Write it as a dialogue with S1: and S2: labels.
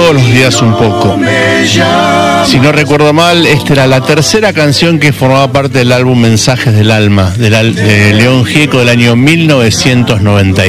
S1: todos los días un poco. Si no recuerdo mal, esta era la tercera canción que formaba parte del álbum Mensajes del Alma, de León Gieco del año 1990.